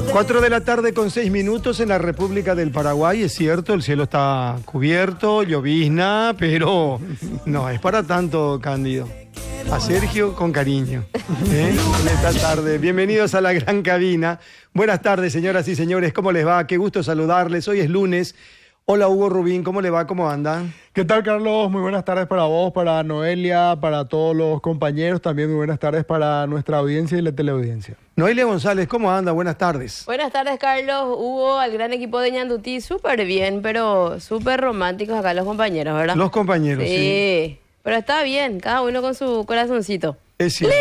4 de la tarde con 6 minutos en la República del Paraguay. Es cierto, el cielo está cubierto, llovizna, pero no es para tanto, Cándido. A Sergio con cariño. En esta tarde. Bienvenidos a la gran cabina. Buenas tardes, señoras y señores. ¿Cómo les va? Qué gusto saludarles. Hoy es lunes. Hola, Hugo Rubín. ¿Cómo le va? ¿Cómo anda? ¿Qué tal, Carlos? Muy buenas tardes para vos, para Noelia, para todos los compañeros. También muy buenas tardes para nuestra audiencia y la teleaudiencia. Noelia González, ¿cómo anda? Buenas tardes. Buenas tardes, Carlos. Hugo, al gran equipo de Ñandutí, súper bien, pero súper románticos acá los compañeros, ¿verdad? Los compañeros, sí. Pero está bien, cada uno con su corazoncito. Es cierto.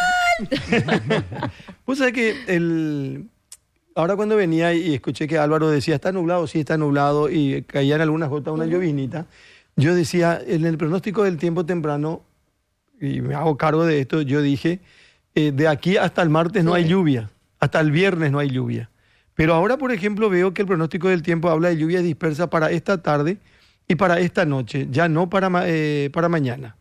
¡Legal! Vos sabés que ahora cuando venía y escuché que Álvaro decía, está nublado, sí está nublado, y caían algunas gotas, una llovinita, yo decía, en el pronóstico del tiempo temprano, y me hago cargo de esto, yo dije, de aquí hasta el martes no hay lluvia, hasta el viernes no hay lluvia. Pero ahora, por ejemplo, veo que el pronóstico del tiempo habla de lluvia dispersa para esta tarde y para esta noche, ya no para mañana.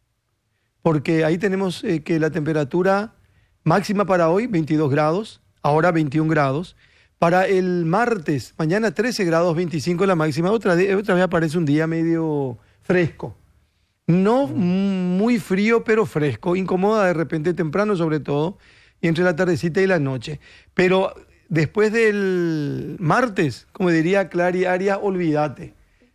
Porque ahí tenemos que la temperatura máxima para hoy, 22 grados, ahora 21 grados. Para el martes, mañana 13 grados, 25 la máxima. Otra vez aparece un día medio fresco. No muy frío, pero fresco. Incomoda de repente temprano sobre todo, y entre la tardecita y la noche. Pero después del martes, como diría Clary Arias, olvídate.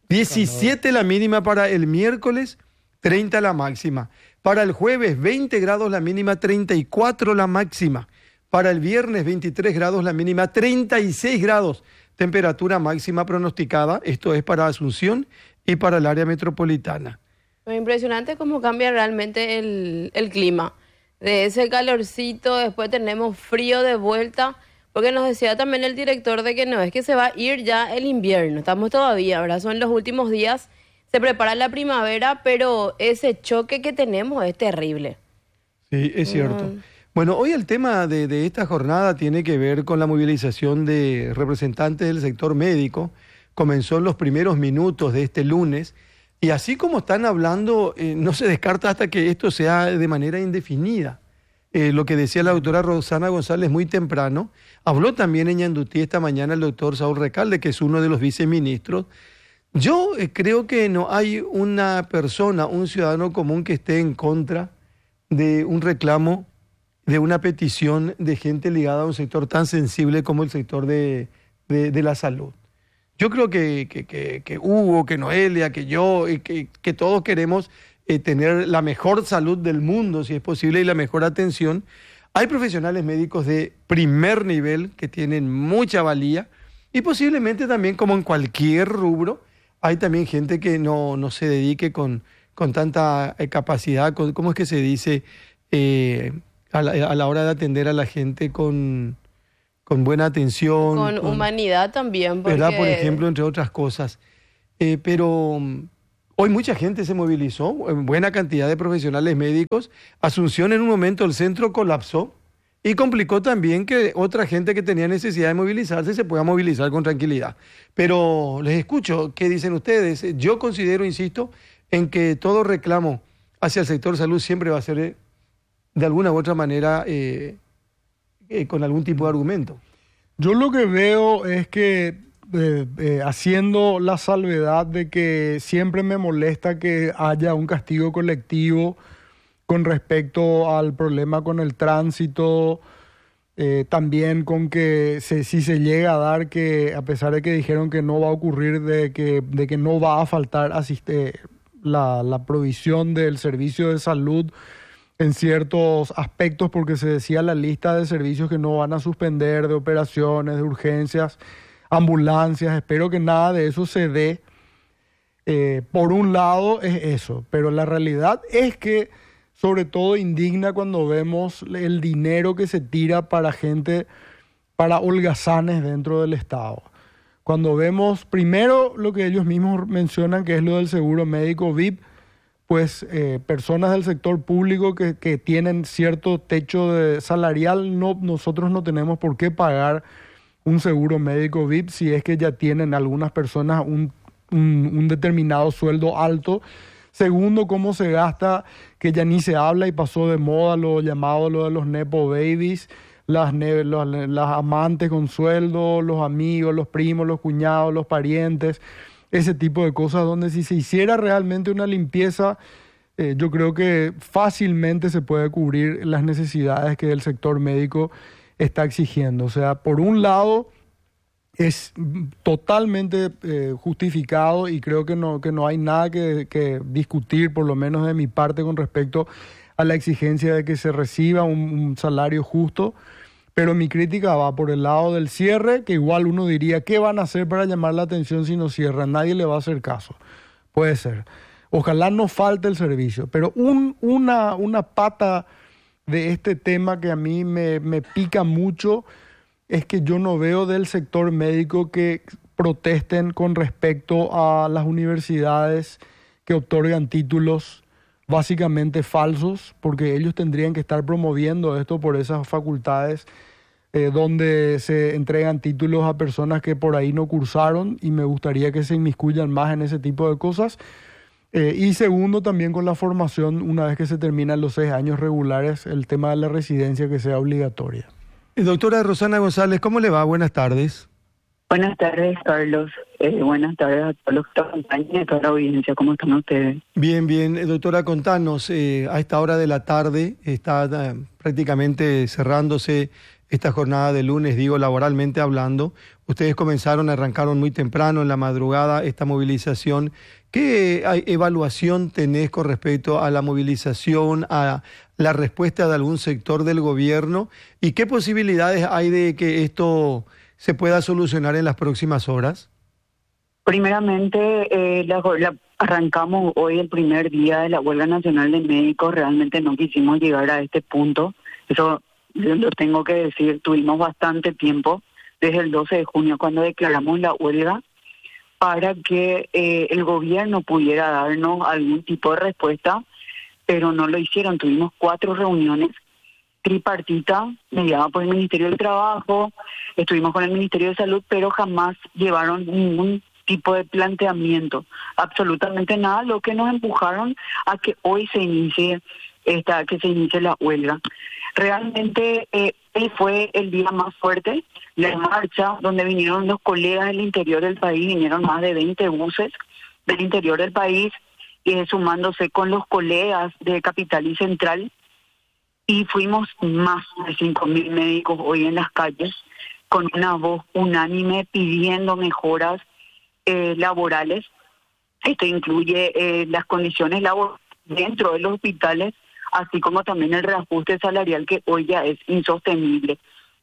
17 la mínima para el miércoles, 30 la máxima. Para el jueves, 20 grados la mínima, 34 la máxima. Para el viernes, 23 grados la mínima, 36 grados temperatura máxima pronosticada. Esto es para Asunción y para el área metropolitana. Es impresionante cómo cambia realmente el clima. De ese calorcito, después tenemos frío de vuelta, porque nos decía también el director de que no es que se va a ir ya el invierno. Estamos todavía, ¿verdad? Son los últimos días, se prepara la primavera, pero ese choque que tenemos es terrible. Sí, es cierto. Bueno, hoy el tema de esta jornada tiene que ver con la movilización de representantes del sector médico. Comenzó en los primeros minutos de este lunes y así como están hablando, no se descarta hasta que esto sea de manera indefinida. Lo que decía la doctora Rosana González muy temprano, habló también en Ñandutí esta mañana el doctor Saúl Recalde, que es uno de los viceministros. Yo creo que no hay una persona, un ciudadano común que esté en contra de un reclamo, de una petición de gente ligada a un sector tan sensible como el sector de la salud. Yo creo que Hugo, que Noelia, que yo, que todos queremos tener la mejor salud del mundo, si es posible, y la mejor atención. Hay profesionales médicos de primer nivel que tienen mucha valía y posiblemente también, como en cualquier rubro, hay también gente que no se dedique con tanta capacidad, ¿cómo es que se dice? A la hora de atender a la gente con buena atención. Con humanidad también. Porque... ¿verdad? Por ejemplo, entre otras cosas. Pero hoy mucha gente se movilizó, buena cantidad de profesionales médicos. Asunción, en un momento el centro colapsó y complicó también que otra gente que tenía necesidad de movilizarse se pueda movilizar con tranquilidad. Pero les escucho, ¿qué dicen ustedes? Yo considero, insisto, en que todo reclamo hacia el sector salud siempre va a ser de alguna u otra manera con algún tipo de argumento. Yo lo que veo es que, haciendo la salvedad de que siempre me molesta que haya un castigo colectivo con respecto al problema con el tránsito, también con que si se llega a dar que, a pesar de que dijeron que no va a ocurrir, de que no va a faltar la provisión del servicio de salud en ciertos aspectos, porque se decía la lista de servicios que no van a suspender, de operaciones, de urgencias, ambulancias. Espero que nada de eso se dé. Por un lado es eso, pero la realidad es que sobre todo indigna cuando vemos el dinero que se tira para gente, para holgazanes dentro del Estado. Cuando vemos primero lo que ellos mismos mencionan, que es lo del seguro médico VIP, pues personas del sector público que tienen cierto techo salarial, nosotros no tenemos por qué pagar un seguro médico VIP si es que ya tienen algunas personas un determinado sueldo alto. Segundo, cómo se gasta, que ya ni se habla y pasó de moda lo llamado lo de los Nepo Babies, las amantes con sueldo, los amigos, los primos, los cuñados, los parientes, ese tipo de cosas donde si se hiciera realmente una limpieza, yo creo que fácilmente se puede cubrir las necesidades que el sector médico está exigiendo. O sea, por un lado es totalmente justificado y creo que no hay nada que discutir, por lo menos de mi parte, con respecto a la exigencia de que se reciba un salario justo, pero mi crítica va por el lado del cierre, que igual uno diría, ¿qué van a hacer para llamar la atención si no cierran? Nadie le va a hacer caso. Puede ser. Ojalá no falte el servicio, pero una pata de este tema que a mí me pica mucho es que yo no veo del sector médico que protesten con respecto a las universidades que otorgan títulos básicamente falsos, porque ellos tendrían que estar promoviendo esto por esas facultades donde se entregan títulos a personas que por ahí no cursaron, y me gustaría que se inmiscuyan más en ese tipo de cosas. Y segundo, también con la formación, una vez que se terminan los 6 años regulares, el tema de la residencia que sea obligatoria. Doctora Rosana González, ¿cómo le va? Buenas tardes. Buenas tardes, Carlos. Buenas tardes a todos los que te acompañan y a toda la audiencia. ¿Cómo están ustedes? Bien, bien. Doctora, contanos, a esta hora de la tarde está prácticamente cerrándose esta jornada de lunes, digo, laboralmente hablando. Ustedes arrancaron muy temprano en la madrugada esta movilización. ¿Qué evaluación tenés con respecto a la movilización, a la respuesta de algún sector del gobierno? ¿Y qué posibilidades hay de que esto se pueda solucionar en las próximas horas? Primeramente, arrancamos hoy el primer día de la huelga nacional de médicos. Realmente no quisimos llegar a este punto. Eso lo tengo que decir. Tuvimos bastante tiempo, desde el 12 de junio, cuando declaramos la huelga, para que el gobierno pudiera darnos algún tipo de respuesta, pero no lo hicieron. Tuvimos 4 reuniones tripartita, mediada por el Ministerio del Trabajo, estuvimos con el Ministerio de Salud, pero jamás llevaron ningún tipo de planteamiento, absolutamente nada, lo que nos empujaron a que hoy se inicie la huelga. Realmente fue el día más fuerte, la marcha donde vinieron los colegas del interior del país, vinieron más de 20 buses del interior del país, sumándose con los colegas de Capital y Central, y fuimos más de 5.000 médicos hoy en las calles, con una voz unánime pidiendo mejoras laborales. Esto incluye las condiciones laborales dentro de los hospitales, así como también el reajuste salarial, que hoy ya es insostenible.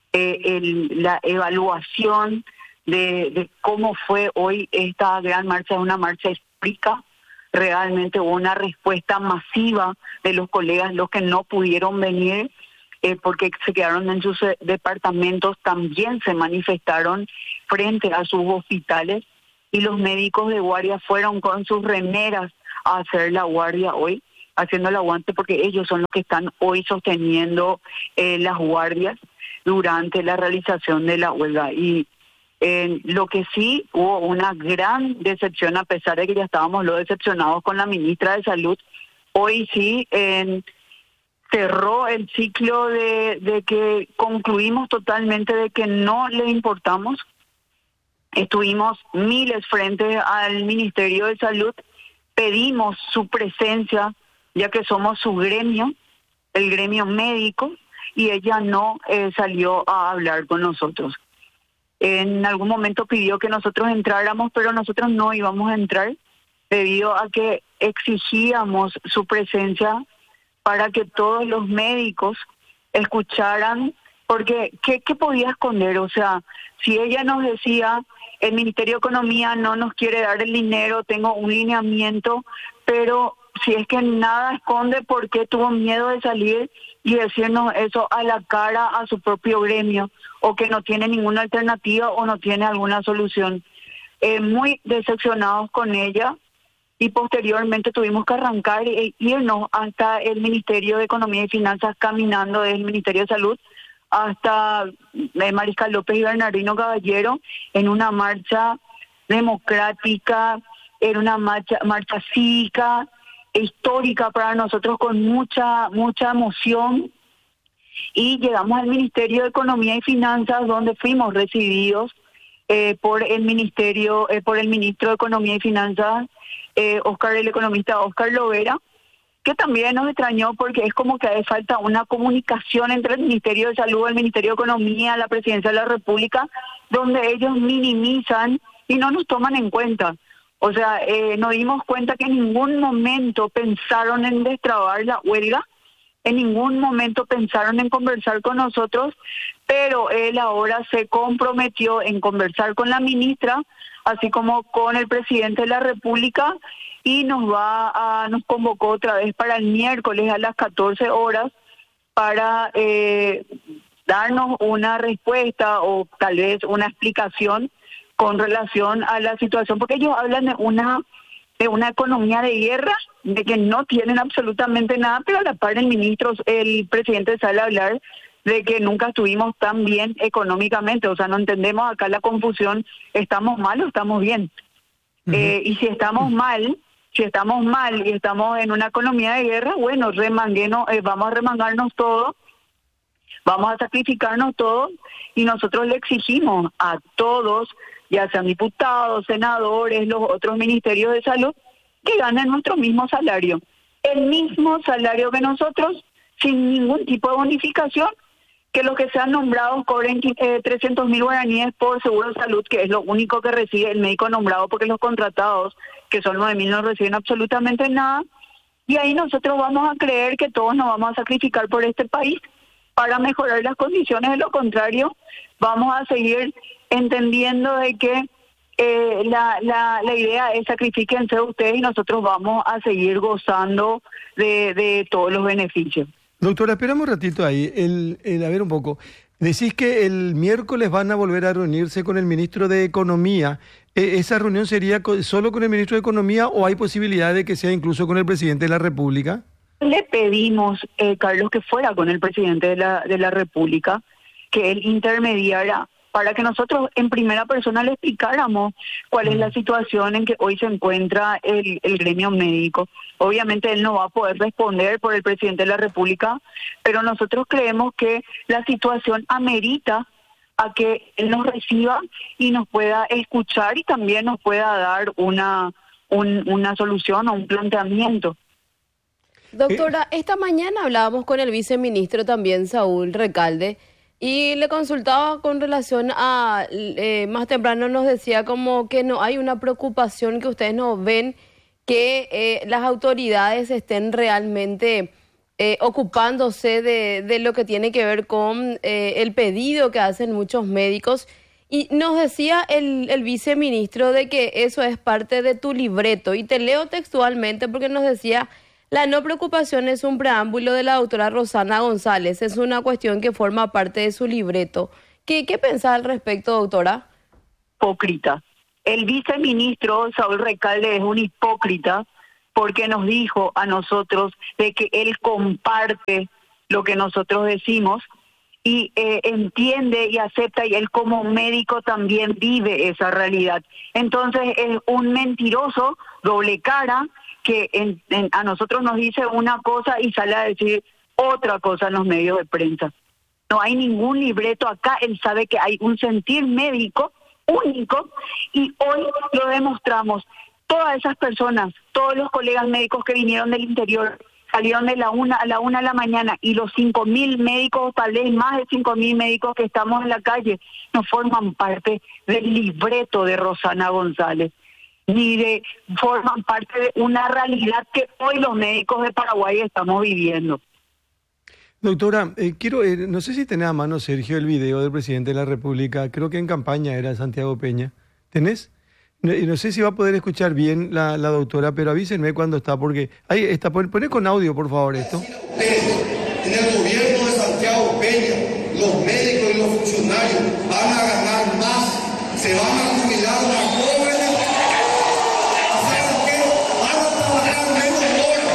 La evaluación de cómo fue hoy esta gran marcha, es una marcha histórica. Realmente hubo una respuesta masiva de los colegas, los que no pudieron venir porque se quedaron en sus departamentos, también se manifestaron frente a sus hospitales, y los médicos de guardia fueron con sus remeras a hacer la guardia hoy, haciendo el aguante, porque ellos son los que están hoy sosteniendo las guardias durante la realización de la huelga. Y lo que sí hubo una gran decepción, a pesar de que ya estábamos lo decepcionados con la ministra de Salud, hoy sí cerró el ciclo de que concluimos totalmente de que no le importamos. Estuvimos miles frente al Ministerio de Salud, pedimos su presencia, ya que somos su gremio, el gremio médico, y ella no salió a hablar con nosotros. En algún momento pidió que nosotros entráramos, pero nosotros no íbamos a entrar debido a que exigíamos su presencia para que todos los médicos escucharan, porque ¿qué podía esconder? O sea, si ella nos decía, el Ministerio de Economía no nos quiere dar el dinero, tengo un lineamiento, pero si es que nada esconde, ¿por qué tuvo miedo de salir y decirnos eso a la cara a su propio gremio, o que no tiene ninguna alternativa o no tiene alguna solución? Muy decepcionados con ella, y posteriormente tuvimos que arrancar e irnos hasta el Ministerio de Economía y Finanzas, caminando desde el Ministerio de Salud hasta Mariscal López y Bernardino Caballero, en una marcha democrática, en una marcha cívica, histórica para nosotros, con mucha emoción, y llegamos al Ministerio de Economía y Finanzas, donde fuimos recibidos por el ministerio, por el ministro de Economía y Finanzas, el economista Oscar Lovera, que también nos extrañó porque es como que hace falta una comunicación entre el Ministerio de Salud, el Ministerio de Economía, la Presidencia de la República, donde ellos minimizan y no nos toman en cuenta. O sea, nos dimos cuenta que en ningún momento pensaron en destrabar la huelga, en ningún momento pensaron en conversar con nosotros, pero él ahora se comprometió en conversar con la ministra, así como con el presidente de la República, y nos convocó otra vez para el miércoles a las 14 horas para darnos una respuesta o tal vez una explicación con relación a la situación, porque ellos hablan de una economía de guerra, de que no tienen absolutamente nada, pero a la par el presidente sale a hablar de que nunca estuvimos tan bien económicamente. O sea, no entendemos acá la confusión, ¿estamos mal o estamos bien? Y si estamos mal y estamos en una economía de guerra, bueno, vamos a remangarnos todo, vamos a sacrificarnos todos, y nosotros le exigimos a todos, ya sean diputados, senadores, los otros ministerios de salud, que ganen nuestro mismo salario. El mismo salario que nosotros, sin ningún tipo de bonificación, que los que sean nombrados cobren 300.000 guaraníes por seguro de salud, que es lo único que recibe el médico nombrado, porque los contratados, que son 9.000, no reciben absolutamente nada. Y ahí nosotros vamos a creer que todos nos vamos a sacrificar por este país para mejorar las condiciones. De lo contrario, vamos a seguir entendiendo de que la idea es sacrifíquense ustedes y nosotros vamos a seguir gozando de todos los beneficios. Doctora, esperamos un ratito ahí. A ver un poco. Decís que el miércoles van a volver a reunirse con el ministro de Economía. ¿Esa reunión sería solo con el ministro de Economía o hay posibilidad de que sea incluso con el presidente de la República? Le pedimos, Carlos, que fuera con el presidente de la República, que él intermediara para que nosotros en primera persona le explicáramos cuál es la situación en que hoy se encuentra el gremio médico. Obviamente él no va a poder responder por el presidente de la República, pero nosotros creemos que la situación amerita a que él nos reciba y nos pueda escuchar y también nos pueda dar una solución o un planteamiento. Doctora, esta mañana hablábamos con el viceministro también, Saúl Recalde, y le consultaba con relación a, más temprano nos decía como que no hay una preocupación, que ustedes no ven que las autoridades estén realmente ocupándose de lo que tiene que ver con el pedido que hacen muchos médicos. Y nos decía el viceministro de que eso es parte de tu libreto. Y te leo textualmente porque nos decía: la no preocupación es un preámbulo de la doctora Rosana González, es una cuestión que forma parte de su libreto. ¿Qué pensás al respecto, doctora? Hipócrita. El viceministro Saúl Recalde es un hipócrita porque nos dijo a nosotros de que él comparte lo que nosotros decimos y entiende y acepta, y él como médico también vive esa realidad. Entonces es un mentiroso, doble cara, que a nosotros nos dice una cosa y sale a decir otra cosa en los medios de prensa. No hay ningún libreto acá, él sabe que hay un sentir médico único y hoy lo demostramos. Todas esas personas, todos los colegas médicos que vinieron del interior, salieron de la 1 a la mañana, y los 5.000 médicos, tal vez más de 5.000 médicos que estamos en la calle, no forman parte del libreto de Rosana González, ni forman parte de una realidad que hoy los médicos de Paraguay estamos viviendo. Doctora, no sé si tenés a mano, Sergio, el video del presidente de la República, creo que en campaña era Santiago Peña. ¿Tenés? No sé si va a poder escuchar bien la doctora, pero avísenme cuando está, porque ahí está. Poné con audio, por favor, esto. En el gobierno de Santiago Peña, los médicos y los funcionarios van a ganar más, se van a jubilar más jóvenes, ¿saben qué? Van a trabajar menos horas.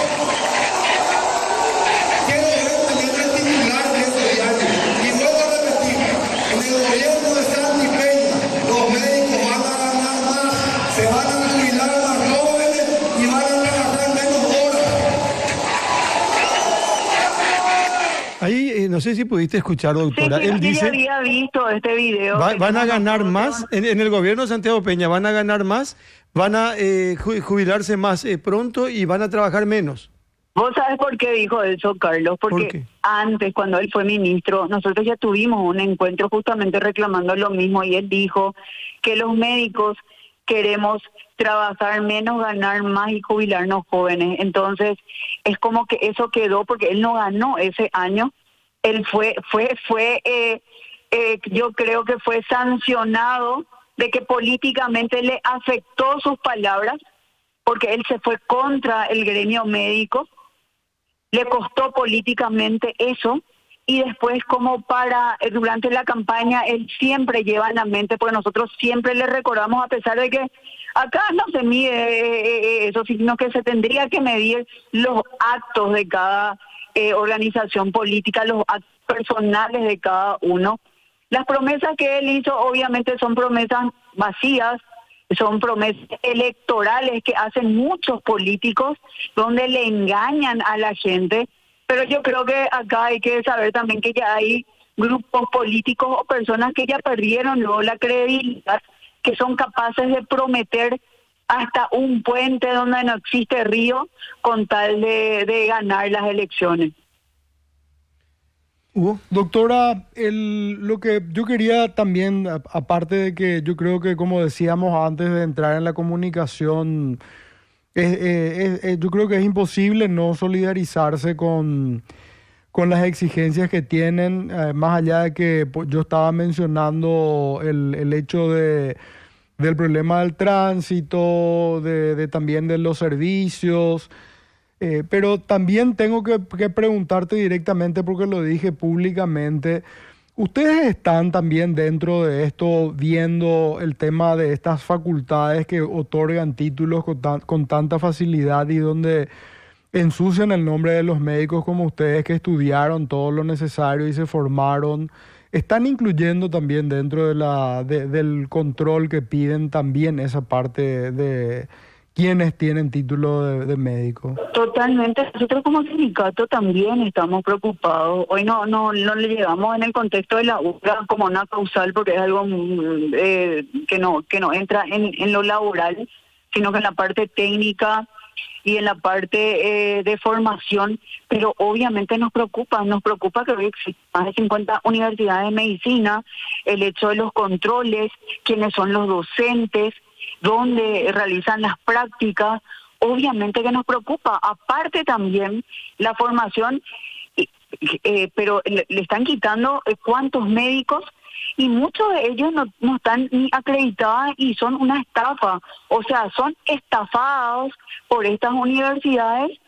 Quiero ver también el titular de este diario. Y vuelvo a repetir, en el gobierno de Santi Peña, los médicos van a ganar más, se van a jubilar más jóvenes y van a trabajar menos horas. Ahí no sé si pudiste escuchar, doctora. Sí, Él yo dice, ya había visto este video. van a que ganar nosotros- más, en el gobierno de Santiago Peña van a ganar más, van a jubilarse más pronto y van a trabajar menos. ¿Vos sabés por qué dijo eso, Carlos? ¿Por Porque qué? antes, cuando él fue ministro, nosotros ya tuvimos un encuentro justamente reclamando lo mismo y él dijo que los médicos queremos trabajar menos, ganar más y jubilarnos jóvenes. Entonces, es como que eso quedó porque él no ganó ese año. Él yo creo que fue sancionado de que políticamente le afectó sus palabras porque él se fue contra el gremio médico. Le costó políticamente eso y después durante la campaña él siempre lleva en la mente, porque nosotros siempre le recordamos, a pesar de que acá no se mide eso, sino que se tendría que medir los actos de cada organización política, los actos personales de cada uno. Las promesas que él hizo obviamente son promesas vacías, son promesas electorales que hacen muchos políticos donde le engañan a la gente, pero yo creo que acá hay que saber también que ya hay grupos políticos o personas que ya perdieron luego la credibilidad, que son capaces de prometer hasta un puente donde no existe río con tal de ganar las elecciones. Hugo. Doctora, lo que yo quería también, aparte de que yo creo que, como decíamos antes de entrar en la comunicación, yo creo que es imposible no solidarizarse con las exigencias que tienen, más allá de que yo estaba mencionando el hecho del problema del tránsito, también de los servicios. Pero también tengo que preguntarte directamente, porque lo dije públicamente, ¿ustedes están también dentro de esto viendo el tema de estas facultades que otorgan títulos con tanta facilidad y donde ensucian el nombre de los médicos como ustedes que estudiaron todo lo necesario y se formaron? ¿Están incluyendo también dentro del control que piden también esa parte de quienes tienen título de médico? Totalmente. Nosotros como sindicato también estamos preocupados. Hoy no le llevamos en el contexto de la URA como una causal porque es algo que no entra en lo laboral, sino que en la parte técnica y en la parte de formación, pero obviamente nos preocupa que hoy existen más de 50 universidades de medicina, el hecho de los controles, quiénes son los docentes, donde realizan las prácticas, obviamente que nos preocupa. Aparte también la formación, pero le están quitando cuántos médicos y muchos de ellos no están ni acreditados y son una estafa. O sea, son estafados por estas universidades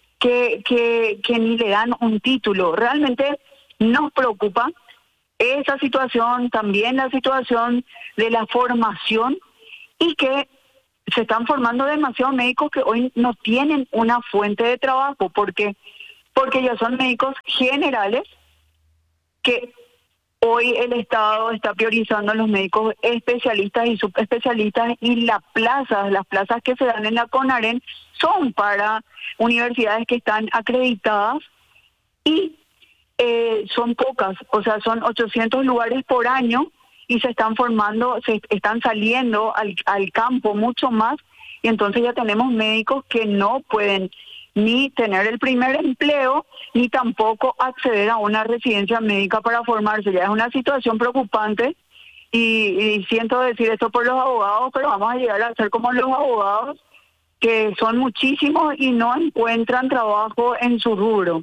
que ni le dan un título. Realmente nos preocupa esa situación, también la situación de la formación, y que se están formando demasiados médicos que hoy no tienen una fuente de trabajo, porque ya son médicos generales que hoy el Estado está priorizando a los médicos especialistas y subespecialistas, y las plazas que se dan en la CONAREN son para universidades que están acreditadas y son pocas, o sea, son 800 lugares por año y se están saliendo al campo mucho más, y entonces ya tenemos médicos que no pueden ni tener el primer empleo, ni tampoco acceder a una residencia médica para formarse. Ya es una situación preocupante, y siento decir esto por los abogados, pero vamos a llegar a ser como los abogados, que son muchísimos y no encuentran trabajo en su rubro.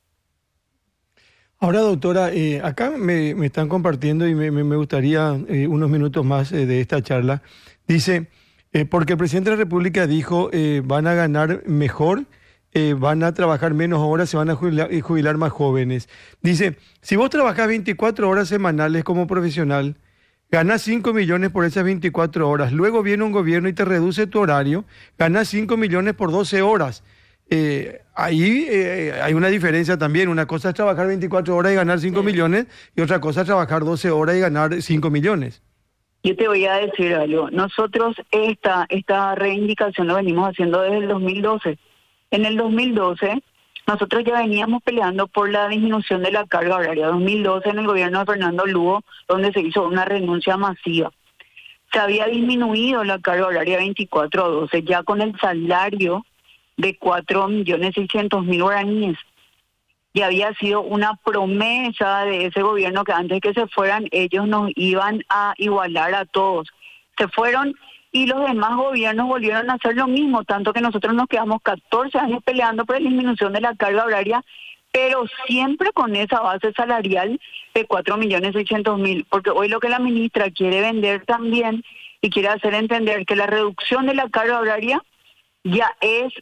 Ahora, doctora, acá me están compartiendo y me gustaría unos minutos más de esta charla. Dice, porque el presidente de la República dijo, van a ganar mejor, van a trabajar menos horas, se van a jubilar más jóvenes. Dice, si vos trabajás 24 horas semanales como profesional, ganás 5 millones por esas 24 horas. Luego viene un gobierno y te reduce tu horario, ganás 5 millones por 12 horas. Ahí hay una diferencia también. Una cosa es trabajar 24 horas y ganar 5 millones, y otra cosa es trabajar 12 horas y ganar 5 millones. Yo te voy a decir algo. Nosotros esta reivindicación lo venimos haciendo desde el 2012. En el 2012 Nosotros ya veníamos peleando por la disminución de la carga horaria. 2012 en el gobierno de Fernando Lugo, donde se hizo una renuncia masiva. Se había disminuido la carga horaria 24 a 12, ya con el salario de 4.600.000 guaraníes. Y había sido una promesa de ese gobierno que antes de que se fueran, ellos nos iban a igualar a todos. Se fueron y los demás gobiernos volvieron a hacer lo mismo, tanto que nosotros nos quedamos 14 años peleando por la disminución de la carga horaria, pero siempre con esa base salarial de 4.600.000, porque hoy lo que la ministra quiere vender también y quiere hacer entender que la reducción de la carga horaria ya es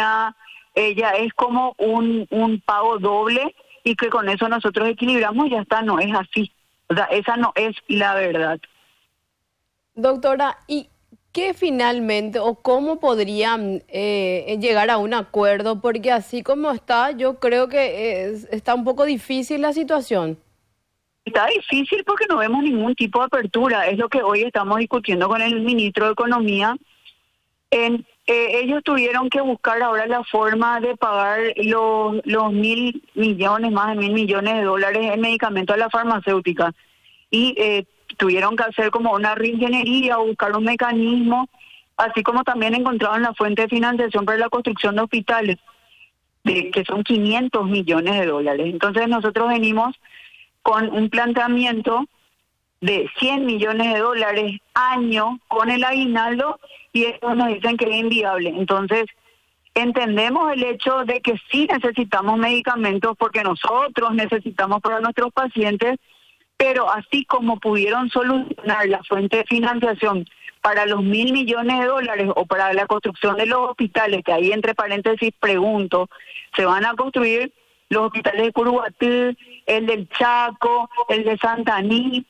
como un pago doble y que con eso nosotros equilibramos, ya está, no es así. O sea, esa no es la verdad. Doctora, ¿y qué finalmente o cómo podrían llegar a un acuerdo? Porque así como está, yo creo que está un poco difícil la situación. Está difícil porque no vemos ningún tipo de apertura. Es lo que hoy estamos discutiendo con el ministro de Economía. Ellos tuvieron que buscar ahora la forma de pagar los 1.000 millones, más de 1.000 millones de dólares en medicamentos a la farmacéutica. Y tuvieron que hacer como una reingeniería o buscar un mecanismo, así como también encontraron la fuente de financiación para la construcción de hospitales, que son 500 millones de dólares. Entonces nosotros venimos con un planteamiento de 100 millones de dólares año con el aguinaldo y ellos nos dicen que es inviable. Entonces entendemos el hecho de que sí necesitamos medicamentos porque nosotros necesitamos para nuestros pacientes, pero así como pudieron solucionar la fuente de financiación para los 1.000 millones de dólares o para la construcción de los hospitales, que ahí entre paréntesis pregunto, se van a construir los hospitales de Curuguatí, el del Chaco, el de Santaní,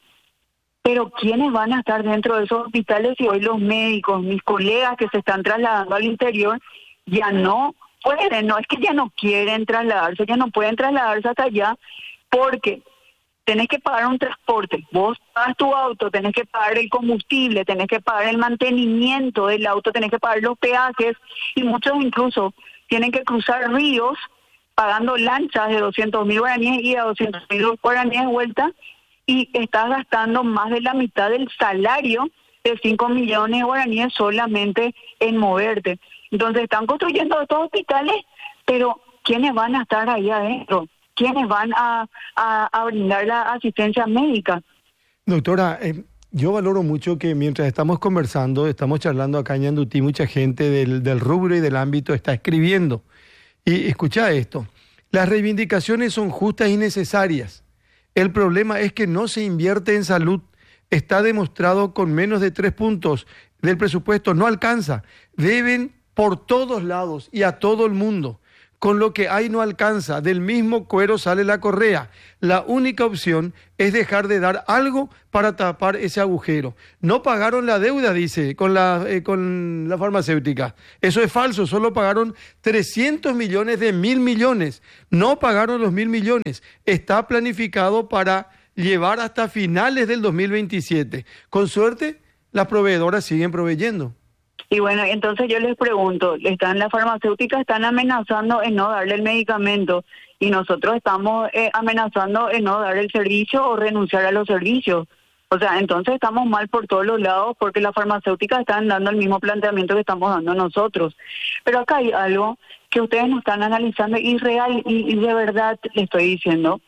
pero ¿quiénes van a estar dentro de esos hospitales si hoy los médicos, mis colegas que se están trasladando al interior, ya no pueden? No es que ya no quieren trasladarse, ya no pueden trasladarse hasta allá porque tenés que pagar un transporte, vos pagas tu auto, tenés que pagar el combustible, tenés que pagar el mantenimiento del auto, tenés que pagar los peajes y muchos incluso tienen que cruzar ríos pagando lanchas de 200.000 guaraníes y a 200.000 guaraníes de vuelta y estás gastando más de la mitad del salario de 5 millones de guaraníes solamente en moverte. Entonces están construyendo estos hospitales, pero ¿quiénes van a estar ahí adentro? ¿Quiénes van a brindar la asistencia médica? Doctora, yo valoro mucho que mientras estamos conversando, estamos charlando acá en Ñandutí, mucha gente del rubro y del ámbito está escribiendo. Y escucha esto, las reivindicaciones son justas y necesarias. El problema es que no se invierte en salud. Está demostrado con menos de 3 puntos del presupuesto, no alcanza. Deben por todos lados y a todo el mundo. Con lo que hay no alcanza, del mismo cuero sale la correa. La única opción es dejar de dar algo para tapar ese agujero. No pagaron la deuda, dice, con la farmacéutica. Eso es falso, solo pagaron 300 millones de 1.000 millones. No pagaron los 1.000 millones. Está planificado para llevar hasta finales del 2027. Con suerte, las proveedoras siguen proveyendo. Y bueno, entonces yo les pregunto, las farmacéuticas están amenazando en no darle el medicamento y nosotros estamos amenazando en no dar el servicio o renunciar a los servicios. O sea, entonces estamos mal por todos los lados porque las farmacéuticas están dando el mismo planteamiento que estamos dando nosotros. Pero acá hay algo que ustedes no están analizando y real y de verdad les estoy diciendo.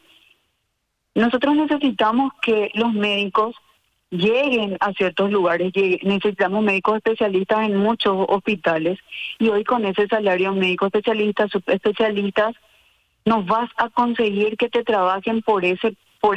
Nosotros necesitamos que los médicos lleguen a ciertos lugares, necesitamos médicos especialistas en muchos hospitales y hoy con ese salario médicos especialistas, subespecialistas, no vas a conseguir que te trabajen por ese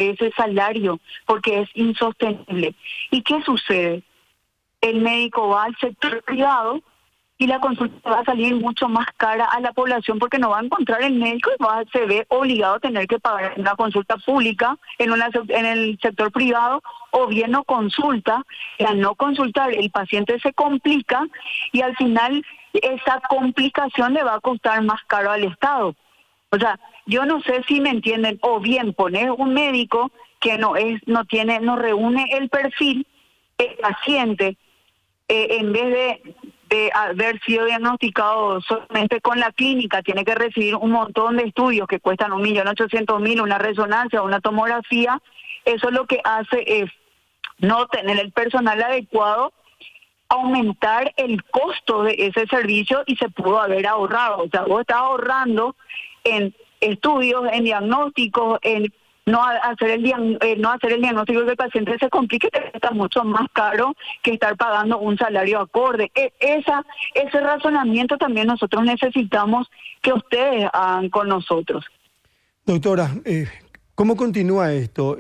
salario porque es insostenible. ¿Y qué sucede? El médico va al sector privado y la consulta va a salir mucho más cara a la población porque no va a encontrar el médico y se ve obligado a tener que pagar una consulta pública en el sector privado o bien no consulta. Y al no consultar el paciente se complica y al final esa complicación le va a costar más caro al Estado. O sea, yo no sé si me entienden, o bien poner un médico que no reúne el perfil, el paciente, en vez de haber sido diagnosticado solamente con la clínica, tiene que recibir un montón de estudios que cuestan 1.800.000, una resonancia, una tomografía. Eso lo que hace es no tener el personal adecuado, aumentar el costo de ese servicio y se pudo haber ahorrado. O sea, vos estás ahorrando en estudios, en diagnósticos, en no hacer el diagnóstico y que el paciente se complique, que está mucho más caro que estar pagando un salario acorde. Ese razonamiento también nosotros necesitamos que ustedes hagan con nosotros. Doctora, ¿cómo continúa esto?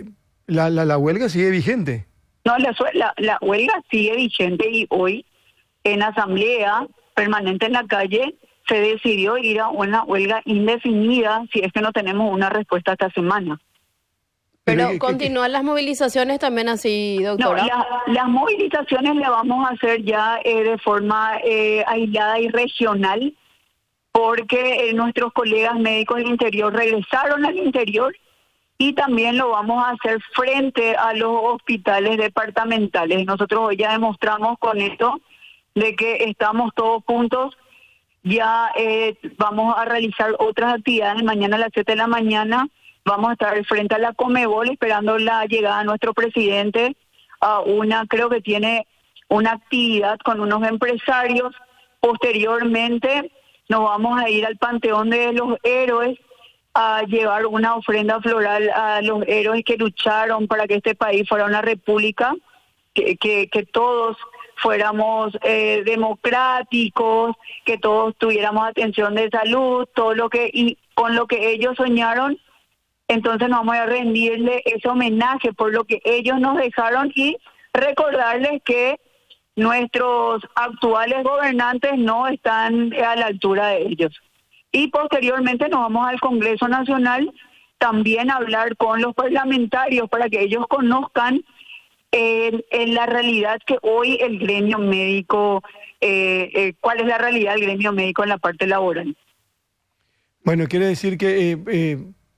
¿La huelga sigue vigente? No, la huelga sigue vigente y hoy en asamblea permanente en la calle se decidió ir a una huelga indefinida si es que no tenemos una respuesta esta semana. Pero continúan las movilizaciones también así, doctora. No, las movilizaciones las vamos a hacer ya de forma aislada y regional, porque nuestros colegas médicos del interior regresaron al interior y también lo vamos a hacer frente a los hospitales departamentales. Nosotros hoy ya demostramos con esto de que estamos todos juntos. Ya vamos a realizar otras actividades. Mañana a las 7 de la mañana vamos a estar frente a la Conmebol esperando la llegada de nuestro presidente a creo que tiene una actividad con unos empresarios. Posteriormente nos vamos a ir al Panteón de los Héroes a llevar una ofrenda floral a los héroes que lucharon para que este país fuera una república, que todos fuéramos democráticos, que todos tuviéramos atención de salud, y con lo que ellos soñaron. Entonces nos vamos a rendirle ese homenaje por lo que ellos nos dejaron y recordarles que nuestros actuales gobernantes no están a la altura de ellos. Y posteriormente nos vamos al Congreso Nacional también a hablar con los parlamentarios para que ellos conozcan en la realidad que hoy el gremio médico, cuál es la realidad del gremio médico en la parte laboral. Bueno, quiere decir que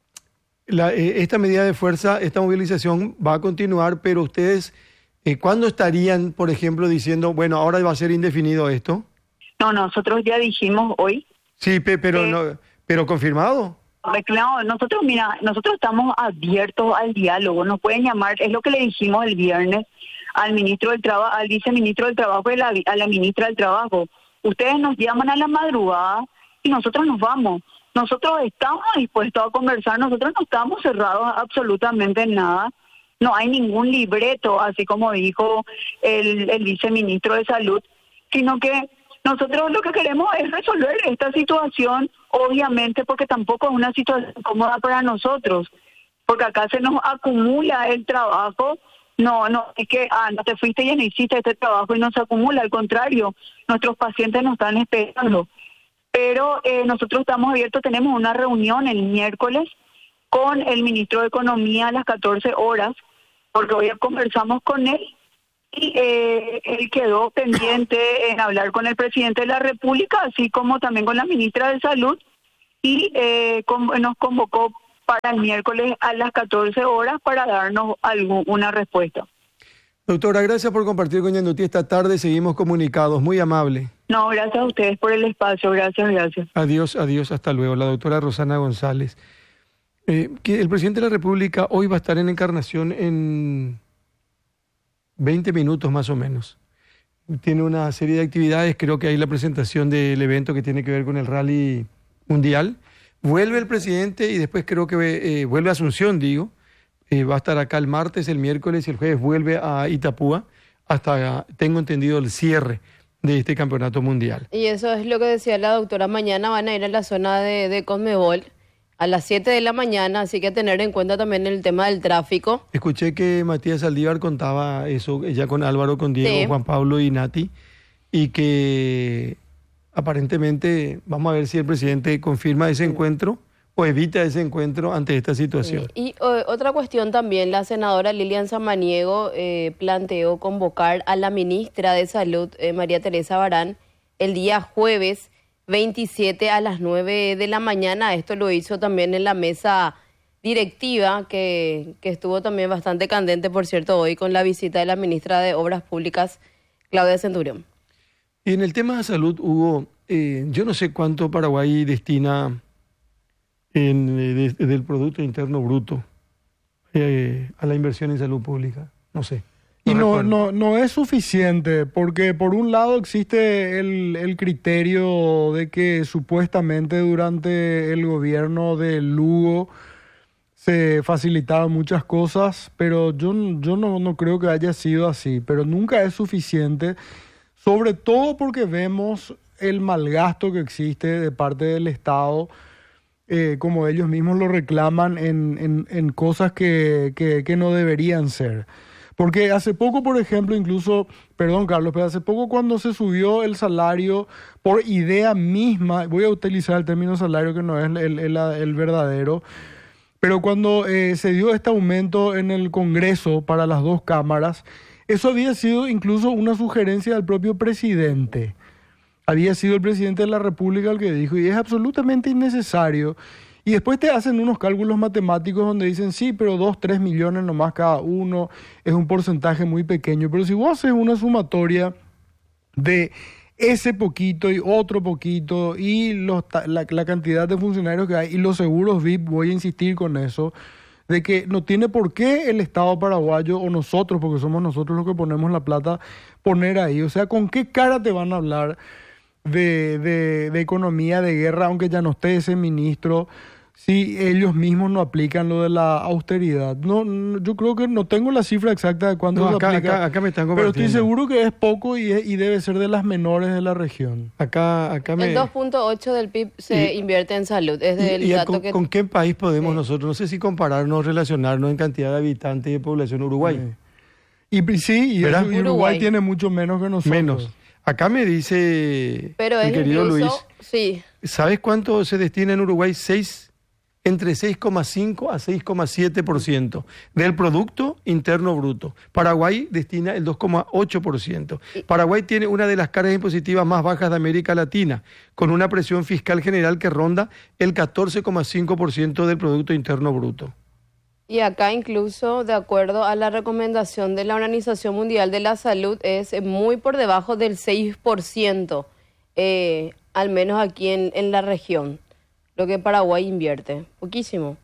esta medida de fuerza, esta movilización va a continuar, pero ustedes, ¿cuándo estarían, por ejemplo, diciendo, bueno, ahora va a ser indefinido esto? No, nosotros ya dijimos hoy. Sí, pero confirmado. Claro, nosotros estamos abiertos al diálogo, nos pueden llamar, es lo que le dijimos el viernes al ministro del Trabajo, al viceministro del Trabajo y a la ministra del Trabajo. Ustedes nos llaman a la madrugada y nosotros nos vamos. Nosotros estamos dispuestos a conversar, nosotros no estamos cerrados a absolutamente nada. No hay ningún libreto, así como dijo el viceministro de Salud, sino que nosotros lo que queremos es resolver esta situación, obviamente, porque tampoco es una situación cómoda para nosotros, porque acá se nos acumula el trabajo. No es que no te fuiste y ya no hiciste este trabajo y no se acumula, al contrario, nuestros pacientes nos están esperando. Pero nosotros estamos abiertos, tenemos una reunión el miércoles con el ministro de Economía a las 14 horas, porque hoy conversamos con él. Y él quedó pendiente en hablar con el presidente de la República, así como también con la ministra de Salud, y nos convocó para el miércoles a las 14 horas para darnos una respuesta. Doctora, gracias por compartir con Ñandutí esta tarde, seguimos comunicados, muy amable. No, gracias a ustedes por el espacio, gracias. Adiós, hasta luego. La doctora Rosana González. Que el presidente de la República hoy va a estar en Encarnación en 20 minutos más o menos. Tiene una serie de actividades, creo que hay la presentación del evento que tiene que ver con el rally mundial. Vuelve el presidente y después creo que vuelve a Asunción, va a estar acá el martes, el miércoles y el jueves vuelve a Itapúa hasta, tengo entendido, el cierre de este campeonato mundial. Y eso es lo que decía la doctora, mañana van a ir a la zona de Conmebol a las 7 de la mañana, así que tener en cuenta también el tema del tráfico. Escuché que Matías Saldívar contaba eso ya con Álvaro, con Diego, sí, Juan Pablo y Nati, y que aparentemente vamos a ver si el presidente confirma ese encuentro o evita ese encuentro ante esta situación. Y otra cuestión también, la senadora Lilian Samaniego planteó convocar a la ministra de Salud, María Teresa Barán, el día jueves 27 a las 9 de la mañana. Esto lo hizo también en la mesa directiva, que estuvo también bastante candente, por cierto, hoy con la visita de la ministra de Obras Públicas, Claudia Centurión. Y en el tema de salud, Hugo, yo no sé cuánto Paraguay destina del Producto Interno Bruto a la inversión en salud pública. No sé. Y recuerdo. no es suficiente, porque por un lado existe el criterio de que supuestamente durante el gobierno de Lugo se facilitaban muchas cosas, pero yo no creo que haya sido así, pero nunca es suficiente, sobre todo porque vemos el malgasto que existe de parte del Estado, como ellos mismos lo reclaman en cosas que no deberían ser. Porque hace poco, por ejemplo, incluso, perdón Carlos, pero hace poco cuando se subió el salario por idea misma, voy a utilizar el término salario que no es el verdadero, pero cuando se dio este aumento en el Congreso para las dos cámaras, eso había sido incluso una sugerencia del propio presidente. Había sido el presidente de la República el que dijo, y es absolutamente innecesario. Y después te hacen unos cálculos matemáticos donde dicen, sí, pero 2, 3 millones nomás cada uno, es un porcentaje muy pequeño. Pero si vos haces una sumatoria de ese poquito y otro poquito y la cantidad de funcionarios que hay y los seguros VIP, voy a insistir con eso, de que no tiene por qué el Estado paraguayo o nosotros, porque somos nosotros los que ponemos la plata, poner ahí. O sea, ¿con qué cara te van a hablar de economía de guerra, aunque ya no esté ese ministro, si ellos mismos no aplican lo de la austeridad? Yo creo que no tengo la cifra exacta de cuánto se aplica, acá me están pero compartiendo. estoy seguro que es poco y debe ser de las menores de la región. Acá me... El 2.8 del PIB se invierte en salud. Es del dato que... ¿Con qué país podemos Sí. nosotros, no sé si compararnos, relacionarnos en cantidad de habitantes y de población Uruguay? Y sí, y ¿Verdad? Uruguay Uruguay tiene mucho menos que nosotros. Menos. Acá me dice Pero mi es querido incluso... Luis, Sí. ¿sabes cuánto se destina en Uruguay? Entre 6,5 a 6,7% del Producto Interno Bruto. Paraguay destina el 2,8%. Paraguay tiene una de las cargas impositivas más bajas de América Latina, con una presión fiscal general que ronda el 14,5% del Producto Interno Bruto. Y acá incluso, de acuerdo a la recomendación de la Organización Mundial de la Salud, es muy por debajo del 6%, al menos aquí en la región, lo que Paraguay invierte. Poquísimo.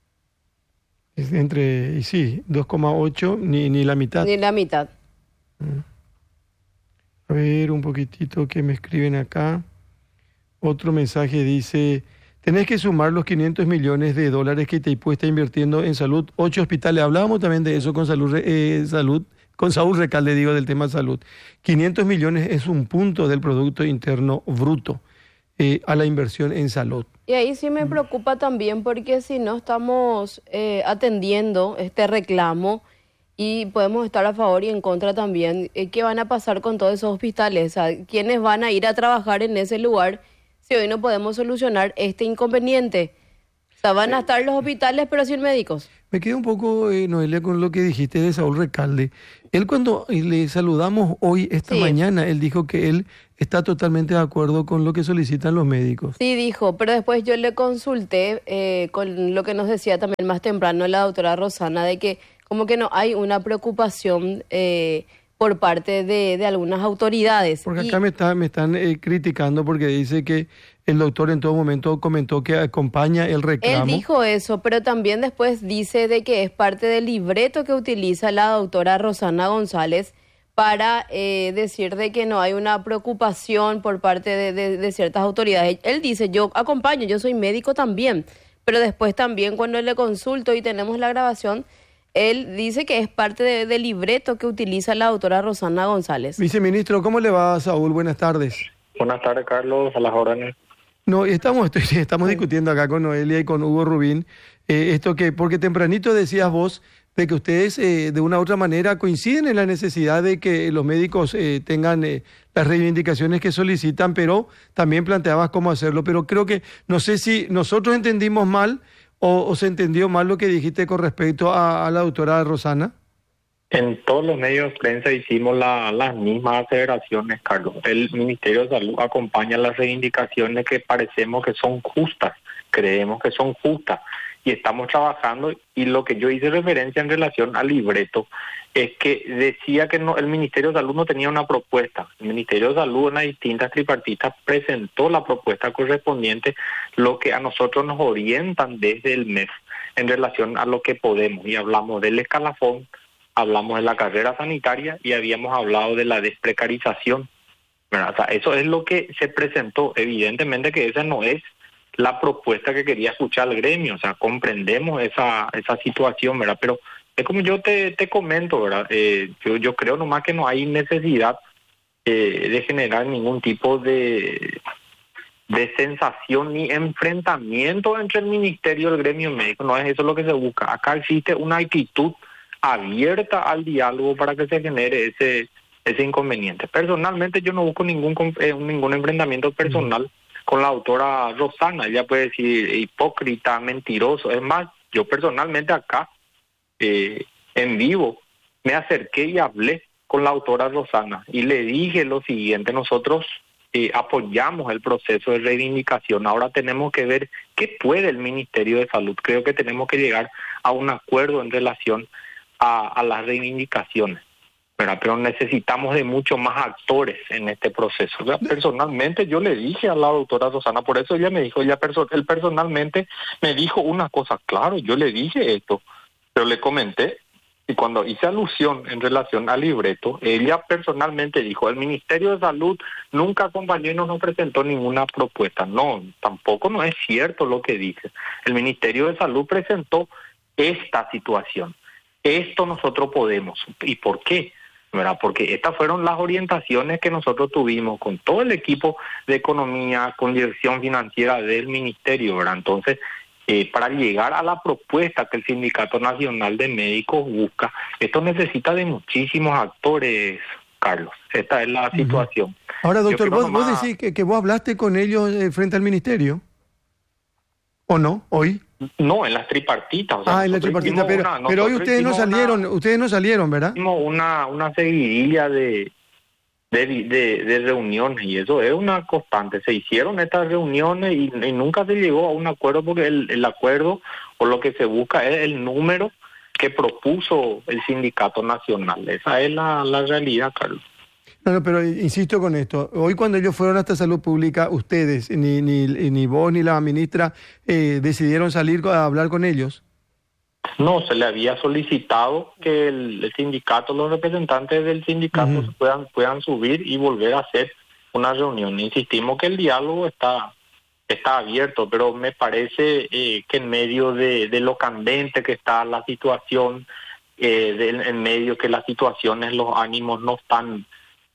Y sí, 2,8, ni la mitad. Ni la mitad. A ver, un poquitito que me escriben acá. Otro mensaje dice, tenés que sumar los 500 millones de dólares que Itaipú está invirtiendo en salud, 8 hospitales. Hablábamos también de eso con con Saúl Recalde, digo, del tema salud. 500 millones es un punto del Producto Interno Bruto a la inversión en salud. Y ahí sí me preocupa también porque si no estamos atendiendo este reclamo y podemos estar a favor y en contra también, ¿qué van a pasar con todos esos hospitales? O sea, ¿quiénes van a ir a trabajar en ese lugar si hoy no podemos solucionar este inconveniente? O sea, van a estar los hospitales pero sin médicos. Me quedé un poco, Noelia, con lo que dijiste de Saúl Recalde. Él cuando le saludamos hoy, esta Sí. mañana, él dijo que él está totalmente de acuerdo con lo que solicitan los médicos. Sí, dijo, pero después yo le consulté con lo que nos decía también más temprano la doctora Rosana, de que como que no hay una preocupación por parte de algunas autoridades. Porque Y- acá me están criticando porque dice que el doctor en todo momento comentó que acompaña el Él reclamo. dijo eso, pero también después dice de que es parte del libreto que utiliza la doctora Rosana González para decir de que no hay una preocupación por parte de ciertas autoridades. Él dice, yo acompaño, yo soy médico también, pero después también cuando le consulto y tenemos la grabación, él dice que es parte del libreto que utiliza la doctora Rosana González. Viceministro, ¿cómo le va, Saúl? Buenas tardes. Buenas tardes, Carlos, a las órdenes. No, estamos discutiendo acá con Noelia y con Hugo Rubín, porque tempranito decías vos de que ustedes de una u otra manera coinciden en la necesidad de que los médicos tengan las reivindicaciones que solicitan, pero también planteabas cómo hacerlo. Pero creo que, no sé si nosotros entendimos mal o se entendió mal lo que dijiste con respecto a la doctora Rosana. En todos los medios de prensa hicimos las mismas aseveraciones, Carlos. El Ministerio de Salud acompaña las reivindicaciones que parecemos que son justas, creemos que son justas. y estamos trabajando, y lo que yo hice referencia en relación al libreto es que decía que no, el Ministerio de Salud no tenía una propuesta. El Ministerio de Salud en las distintas tripartitas presentó la propuesta correspondiente, lo que a nosotros nos orientan desde el MEF en relación a lo que podemos, y hablamos del escalafón, hablamos de la carrera sanitaria y habíamos hablado de la desprecarización, ¿verdad? O sea, eso es lo que se presentó. Evidentemente que esa no es la propuesta que quería escuchar el gremio, o sea, comprendemos esa situación, ¿verdad? Pero es como yo te comento, ¿verdad? Yo creo nomás que no hay necesidad de generar ningún tipo de sensación ni enfrentamiento entre el ministerio y el gremio médico. No es eso lo que se busca. Acá existe una actitud abierta al diálogo para que se genere ese inconveniente. Personalmente yo no busco ningún enfrentamiento personal con la doctora Rosana. Ella puede decir hipócrita, mentiroso. Es más, yo personalmente acá en vivo me acerqué y hablé con la doctora Rosana y le dije lo siguiente: nosotros apoyamos el proceso de reivindicación. Ahora tenemos que ver qué puede el Ministerio de Salud. Creo que tenemos que llegar a un acuerdo en relación a las reivindicaciones, ¿verdad? Pero necesitamos de muchos más actores en este proceso. O sea, personalmente yo le dije a la doctora Rosana, por eso ella me dijo, él personalmente me dijo una cosa: claro, yo le dije esto, pero le comenté, y cuando hice alusión en relación al libreto, ella personalmente dijo: el Ministerio de Salud nunca acompañó y no nos presentó ninguna propuesta. No, tampoco no es cierto lo que dice. El Ministerio de Salud presentó esta situación. Esto nosotros podemos. ¿Y por qué? ¿Verdad? Porque estas fueron las orientaciones que nosotros tuvimos con todo el equipo de economía, con dirección financiera del ministerio, ¿verdad? Entonces, para llegar a la propuesta que el Sindicato Nacional de Médicos busca, esto necesita de muchísimos actores, Carlos. Esta es la situación. Ahora, doctor, vos decís que vos hablaste con ellos frente al ministerio, ¿o no? ¿Hoy? No, en las tripartitas. O sea, en la tripartita, pero hoy ustedes no salieron, ¿verdad? Hicimos una seguidilla de reuniones, y eso es una constante. Se hicieron estas reuniones y nunca se llegó a un acuerdo, porque el acuerdo o lo que se busca es el número que propuso el Sindicato Nacional. Esa es la realidad, Carlos. No, pero insisto con esto. Hoy cuando ellos fueron hasta Salud Pública, ustedes, ni vos ni la ministra, decidieron salir a hablar con ellos. No, se le había solicitado que el sindicato, los representantes del sindicato puedan subir y volver a hacer una reunión. Insistimos que el diálogo está abierto, pero me parece que en medio de lo candente que está la situación, en medio que las situaciones, los ánimos no están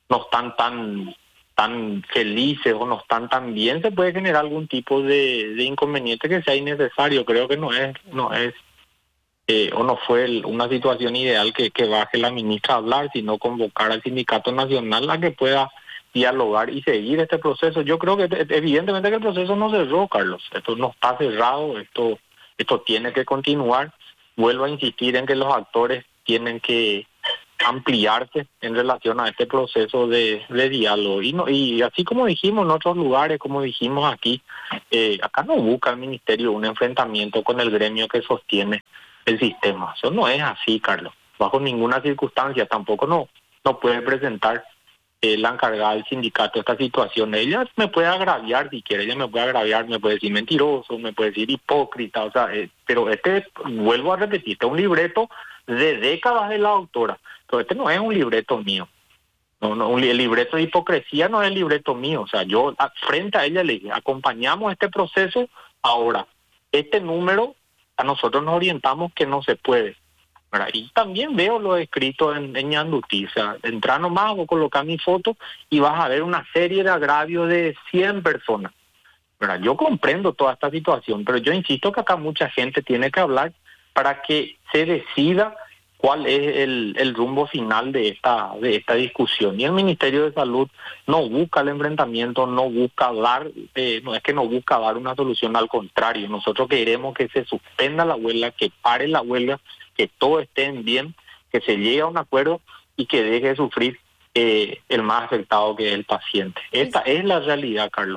tan felices o no están tan bien, se puede generar algún tipo de inconveniente que sea innecesario. Creo que no es o no fue una situación ideal que baje la ministra a hablar, sino convocar al Sindicato Nacional a que pueda dialogar y seguir este proceso. Yo creo que evidentemente que el proceso no cerró, Carlos. Esto no está cerrado, esto tiene que continuar. Vuelvo a insistir en que los actores tienen que ampliarse en relación a este proceso de diálogo. Y así como dijimos en otros lugares, como dijimos aquí, acá no busca el ministerio un enfrentamiento con el gremio que sostiene el sistema. Eso no es así, Carlos. Bajo ninguna circunstancia. Tampoco no puede presentar la encargada del sindicato esta situación. Ella me puede agraviar si quiere, me puede decir mentiroso, me puede decir hipócrita, o sea, pero vuelvo a repetir, este es un libreto de décadas de la doctora, pero este no es un libreto mío. El libreto de hipocresía no es el libreto mío. O sea, yo frente a ella le dije: acompañamos este proceso. Ahora, este número a nosotros nos orientamos que no se puede, ¿verdad? Y también veo lo escrito en Ñandutí. O sea, entrar nomás o colocar mi foto y vas a ver una serie de agravios de 100 personas, ¿verdad? Yo comprendo toda esta situación, pero yo insisto que acá mucha gente tiene que hablar para que se decida cuál es el rumbo final de esta discusión. Y el Ministerio de Salud no busca el enfrentamiento, no busca dar una solución, al contrario. Nosotros queremos que se suspenda la huelga, que pare la huelga, que todo esté bien, que se llegue a un acuerdo y que deje de sufrir el más afectado, que es el paciente. Esta es la realidad, Carlos.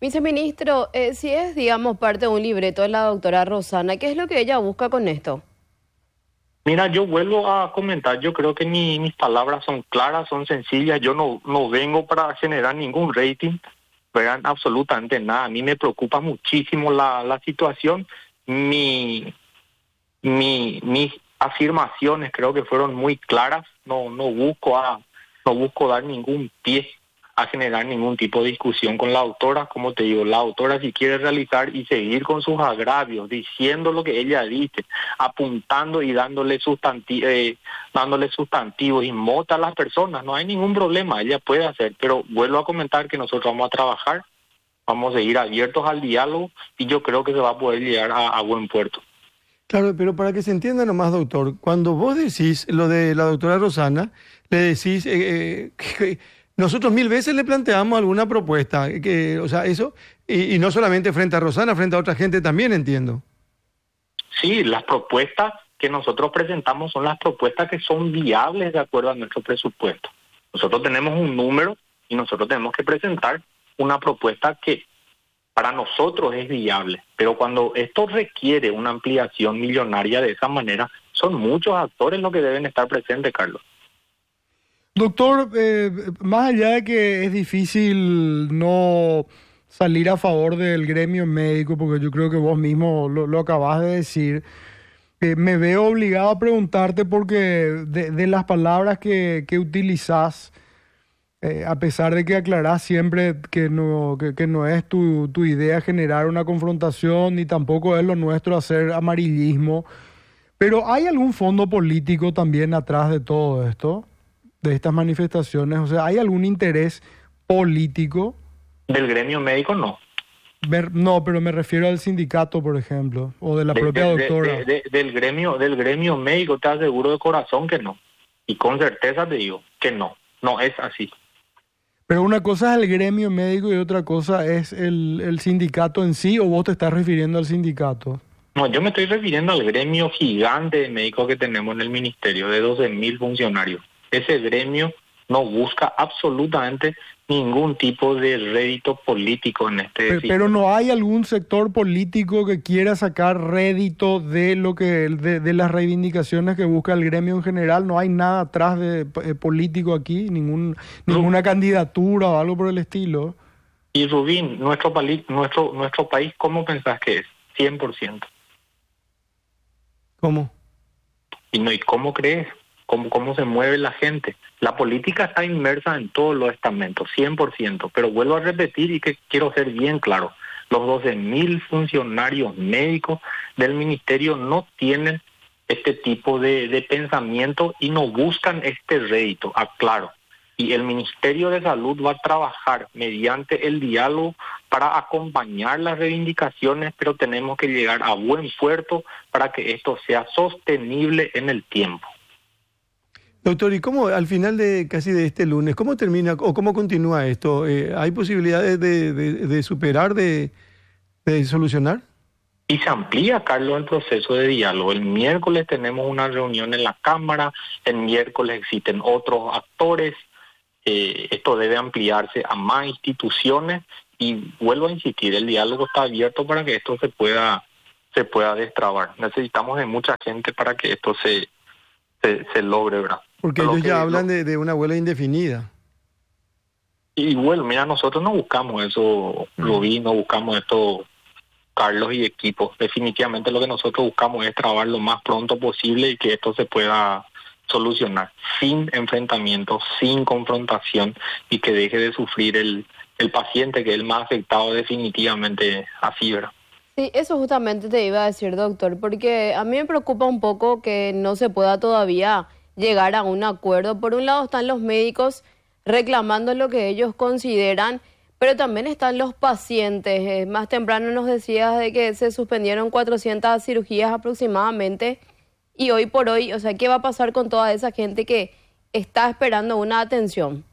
Viceministro, si es, digamos, parte de un libreto de la doctora Rosana, ¿qué es lo que ella busca con esto? Mira, yo vuelvo a comentar, yo creo que mis palabras son claras, son sencillas, yo no vengo para generar ningún rating, ¿verdad? Absolutamente nada. A mí me preocupa muchísimo la situación. Mis afirmaciones creo que fueron muy claras. No busco dar ningún pie a generar ningún tipo de discusión con la doctora. Como te digo, la doctora, si quiere realizar y seguir con sus agravios, diciendo lo que ella dice, apuntando y dándole sustantivos y mota a las personas, no hay ningún problema, ella puede hacer. Pero vuelvo a comentar que nosotros vamos a trabajar, vamos a seguir abiertos al diálogo y yo creo que se va a poder llegar a buen puerto. Claro, pero para que se entienda nomás, doctor, cuando vos decís lo de la doctora Rosana, le decís que nosotros 1000 veces le planteamos alguna propuesta, o sea, eso, y no solamente frente a Rosana, frente a otra gente también, entiendo. Sí, las propuestas que nosotros presentamos son las propuestas que son viables de acuerdo a nuestro presupuesto. Nosotros tenemos un número y nosotros tenemos que presentar una propuesta que para nosotros es viable, pero cuando esto requiere una ampliación millonaria de esa manera, son muchos actores los que deben estar presentes, Carlos. Doctor, más allá de que es difícil no salir a favor del gremio médico, porque yo creo que vos mismo lo acabas de decir, me veo obligado a preguntarte porque de las palabras que utilizás, a pesar de que aclarás siempre que no es tu idea generar una confrontación, ni tampoco es lo nuestro hacer amarillismo, pero ¿hay algún fondo político también atrás de todo esto? De estas manifestaciones, o sea, ¿hay algún interés político? Del gremio médico no. No, pero me refiero al sindicato, por ejemplo, o de la propia doctora. Del gremio médico te aseguro de corazón que no. Y con certeza te digo que no es así. Pero una cosa es el gremio médico y otra cosa es el sindicato en sí, ¿o vos te estás refiriendo al sindicato? No, yo me estoy refiriendo al gremio gigante de médicos que tenemos en el ministerio, de 12.000 funcionarios. Ese gremio no busca absolutamente ningún tipo de rédito político en este pero no hay algún sector político que quiera sacar rédito de lo que de las reivindicaciones que busca el gremio en general. No hay nada atrás de político aquí, ninguna candidatura o algo por el estilo. Y Rubín, nuestro país, ¿cómo pensás que es? 100%. ¿Cómo? ¿Y cómo crees? ¿Cómo se mueve la gente? La política está inmersa en todos los estamentos, 100%, pero vuelvo a repetir y que quiero ser bien claro, los 12.000 funcionarios médicos del ministerio no tienen este tipo de pensamiento y no buscan este rédito, aclaro. Y el Ministerio de Salud va a trabajar mediante el diálogo para acompañar las reivindicaciones, pero tenemos que llegar a buen puerto para que esto sea sostenible en el tiempo. Doctor, ¿y cómo al final de casi de este lunes, cómo termina o cómo continúa esto? ¿Hay posibilidades de superar, de solucionar? Y se amplía, Carlos, el proceso de diálogo. El miércoles tenemos una reunión en la Cámara, el miércoles existen otros actores, esto debe ampliarse a más instituciones y vuelvo a insistir, el diálogo está abierto para que esto se pueda destrabar. Necesitamos de mucha gente para que esto se logre, ¿verdad? Porque ellos ya hablan de una huelga indefinida. Y bueno, mira, nosotros no buscamos eso, Rubí, no buscamos esto, Carlos y equipo. Definitivamente lo que nosotros buscamos es trabajar lo más pronto posible y que esto se pueda solucionar sin enfrentamiento, sin confrontación y que deje de sufrir el paciente, que es el más afectado definitivamente así, ¿verdad? Sí, eso justamente te iba a decir, doctor, porque a mí me preocupa un poco que no se pueda todavía llegar a un acuerdo. Por un lado están los médicos reclamando lo que ellos consideran, pero también están los pacientes. Más temprano nos decías de que se suspendieron 400 cirugías aproximadamente y hoy por hoy, o sea, ¿qué va a pasar con toda esa gente que está esperando una atención?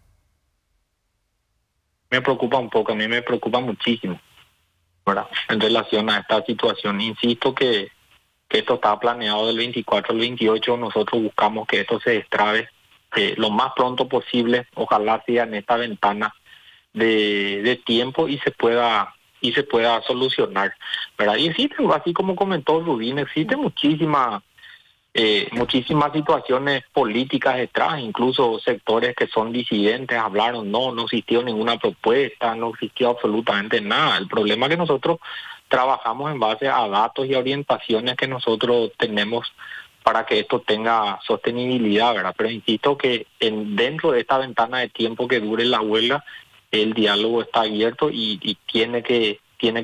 Me preocupa un poco, a mí me preocupa muchísimo, ¿verdad? En relación a esta situación. Insisto que esto está planeado del 24 al 28, nosotros buscamos que esto se destrabe lo más pronto posible, ojalá sea en esta ventana de tiempo y se pueda y se pueda solucionar, ¿verdad? Y existen, así como comentó Rubín, existen muchísimas situaciones políticas detrás, incluso sectores que son disidentes hablaron, no existió ninguna propuesta, no existió absolutamente nada. El problema es que nosotros trabajamos en base a datos y orientaciones que nosotros tenemos para que esto tenga sostenibilidad, ¿verdad? Pero insisto que dentro de esta ventana de tiempo que dure la huelga, el diálogo está abierto y tiene que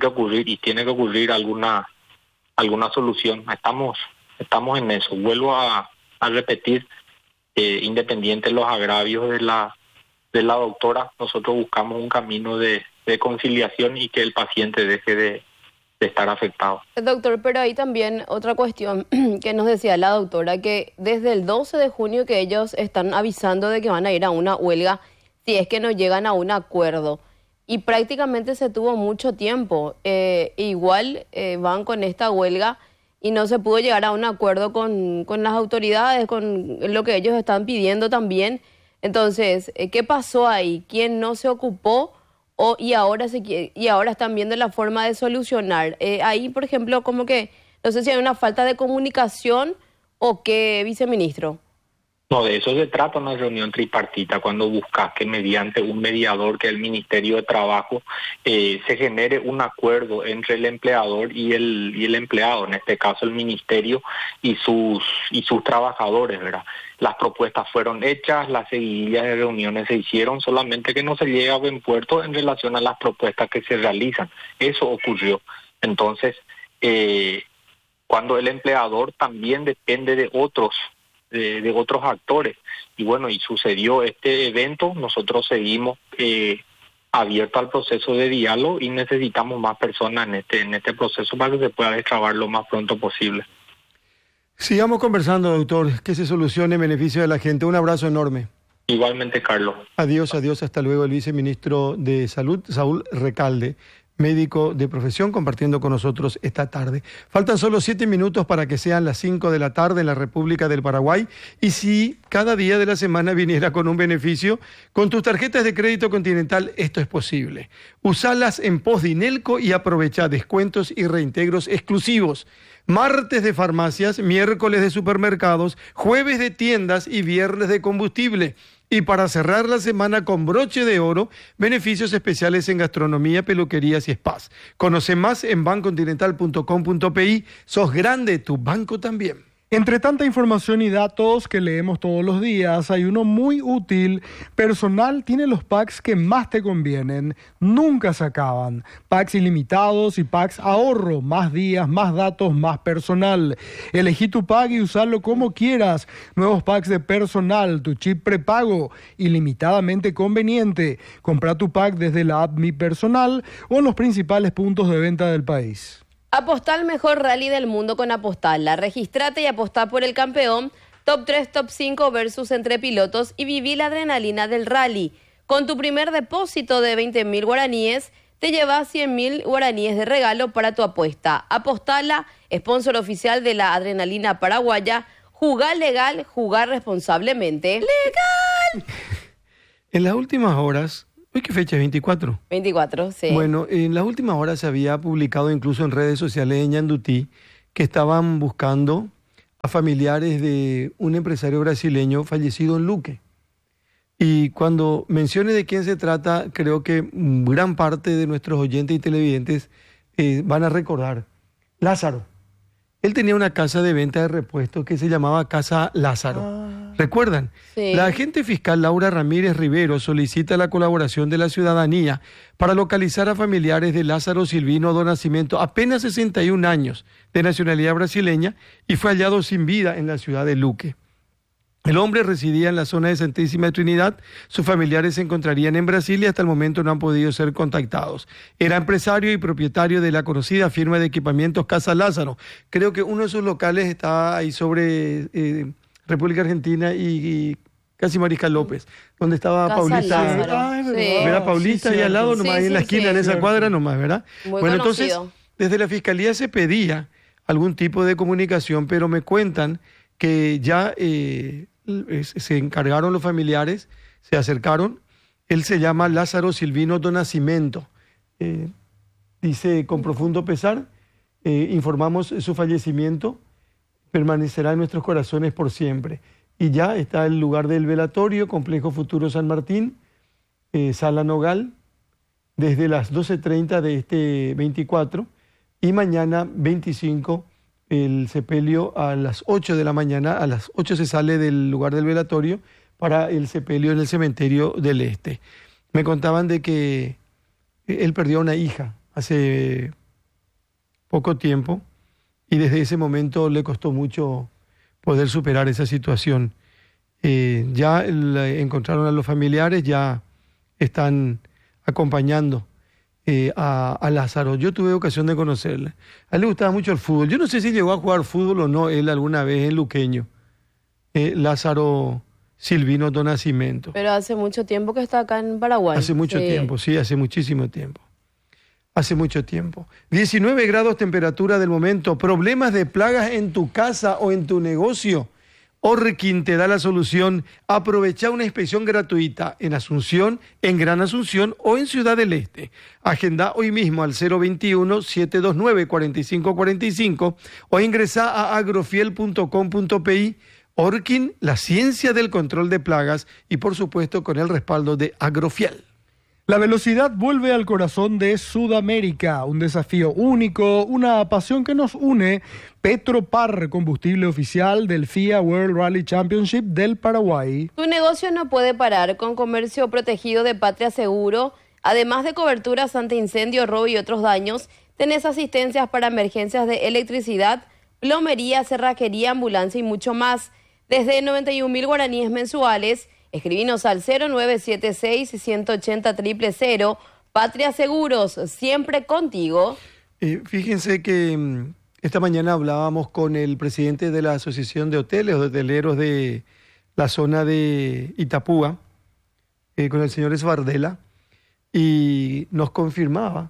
ocurrir alguna solución. Estamos en eso. Vuelvo a repetir, independiente de los agravios de la doctora, nosotros buscamos un camino de conciliación y que el paciente deje de estar afectado. Doctor, pero ahí también otra cuestión que nos decía la doctora, que desde el 12 de junio que ellos están avisando de que van a ir a una huelga si es que no llegan a un acuerdo. Y prácticamente se tuvo mucho tiempo. Igual van con esta huelga y no se pudo llegar a un acuerdo con las autoridades, con lo que ellos están pidiendo también. Entonces, ¿qué pasó ahí? ¿Quién no se ocupó? Y ahora están viendo la forma de solucionar. Ahí, por ejemplo, como que, no sé si hay una falta de comunicación o qué, viceministro. No, de eso se trata una reunión tripartita, cuando buscas que mediante un mediador, que es el Ministerio de Trabajo, se genere un acuerdo entre el empleador y el empleado, en este caso el Ministerio y sus trabajadores, ¿verdad? Las propuestas fueron hechas, las seguidillas de reuniones se hicieron, solamente que no se llega a buen puerto en relación a las propuestas que se realizan. Eso ocurrió. Entonces, cuando el empleador también depende de otros actores, y bueno, y sucedió este evento, nosotros seguimos abiertos al proceso de diálogo y necesitamos más personas en este proceso para que se pueda destrabar lo más pronto posible. Sigamos conversando, doctor, que se solucione en beneficio de la gente. Un abrazo enorme. Igualmente, Carlos. Adiós, hasta luego. El viceministro de Salud, Saúl Recalde, médico de profesión, compartiendo con nosotros esta tarde. Faltan solo 7 minutos para que sean las 5 de la tarde en la República del Paraguay. Y si cada día de la semana viniera con un beneficio, con tus tarjetas de crédito Continental, esto es posible. Usalas en pos de Inelco y aprovecha descuentos y reintegros exclusivos. Martes de farmacias, miércoles de supermercados, jueves de tiendas y viernes de combustible. Y para cerrar la semana con broche de oro, beneficios especiales en gastronomía, peluquerías y spas. Conoce más en bancontinental.com.pi. Sos grande, tu banco también. Entre tanta información y datos que leemos todos los días, hay uno muy útil. Personal tiene los packs que más te convienen. Nunca se acaban. Packs ilimitados y packs ahorro. Más días, más datos, más personal. Elegí tu pack y usarlo como quieras. Nuevos packs de Personal, tu chip prepago, ilimitadamente conveniente. Compra tu pack desde la app Mi Personal o en los principales puntos de venta del país. Apostá al mejor rally del mundo con Apostala. Registrate y apostá por el campeón, top 3, top 5 versus entre pilotos y viví la adrenalina del rally. Con tu primer depósito de 20.000 guaraníes, te llevas 100.000 guaraníes de regalo para tu apuesta. Apostala, sponsor oficial de la adrenalina paraguaya. Jugá legal, jugá responsablemente. ¡Legal! En las últimas horas... ¿Hoy qué fecha es? 24. 24, sí. Bueno, en las últimas horas se había publicado incluso en redes sociales en Ñandutí que estaban buscando a familiares de un empresario brasileño fallecido en Luque. Y cuando mencione de quién se trata, creo que gran parte de nuestros oyentes y televidentes van a recordar. Lázaro. Él tenía una casa de venta de repuestos que se llamaba Casa Lázaro. ¿Recuerdan? Sí. La agente fiscal Laura Ramírez Rivero solicita la colaboración de la ciudadanía para localizar a familiares de Lázaro Silvino do Nascimento, apenas 61 años, de nacionalidad brasileña, y fue hallado sin vida en la ciudad de Luque. El hombre residía en la zona de Santísima Trinidad, sus familiares se encontrarían en Brasil y hasta el momento no han podido ser contactados. Era empresario y propietario de la conocida firma de equipamientos Casa Lázaro. Creo que uno de sus locales está ahí sobre República Argentina y casi Mariscal López, donde estaba Casa Paulista. Lázaro. Sí. Era Paulista ahí al lado, nomás, Sí, ahí en la sí, esquina, sí. en esa cuadra nomás, ¿verdad? Muy bueno, conocido. entonces, desde la Fiscalía se pedía algún tipo de comunicación, pero me cuentan que ya se encargaron los familiares, se acercaron. Él se llama Lázaro Silvino do Nascimento. Dice, con profundo pesar, informamos su fallecimiento, permanecerá en nuestros corazones por siempre. Y ya está el lugar del velatorio, Complejo Futuro San Martín, Sala Nogal, desde las 12:30 de este 24, y mañana 25 el sepelio a las 8 de la mañana, a las 8 se sale del lugar del velatorio para el sepelio en el cementerio del Este. Me contaban de que él perdió a una hija hace poco tiempo y desde ese momento le costó mucho poder superar esa situación. Ya encontraron a los familiares, ya están acompañando a Lázaro. Yo tuve ocasión de conocerle. A él le gustaba mucho el fútbol. Yo no sé si llegó a jugar fútbol o no él alguna vez en Luqueño. Lázaro Silvino Donacimento. Pero hace mucho tiempo que está acá en Paraguay. Hace mucho tiempo, sí, hace muchísimo tiempo. Hace mucho tiempo. 19 grados temperatura del momento. ¿Problemas de plagas en tu casa o en tu negocio? Orkin te da la solución. Aprovecha una inspección gratuita en Asunción, en Gran Asunción o en Ciudad del Este. Agenda hoy mismo al 021-729-4545 o ingresa a agrofiel.com.pi. Orkin, la ciencia del control de plagas y por supuesto con el respaldo de Agrofiel. La velocidad vuelve al corazón de Sudamérica, un desafío único, una pasión que nos une. Petropar, combustible oficial del FIA World Rally Championship del Paraguay. Tu negocio no puede parar con comercio protegido de Patria Seguro. Además de coberturas ante incendio, robo y otros daños, tenés asistencias para emergencias de electricidad, plomería, cerrajería, ambulancia y mucho más. Desde 91.000 guaraníes mensuales. Escribinos al 0976-180-000. Patria Seguros, siempre contigo. Fíjense que esta mañana hablábamos con el presidente de la Asociación de Hoteles o de Hoteleros de la zona de Itapúa, con el señor Esbardela, y nos confirmaba